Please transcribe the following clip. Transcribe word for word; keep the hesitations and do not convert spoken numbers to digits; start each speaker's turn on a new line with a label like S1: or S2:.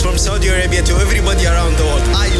S1: from Saudi Arabia to everybody around the world. I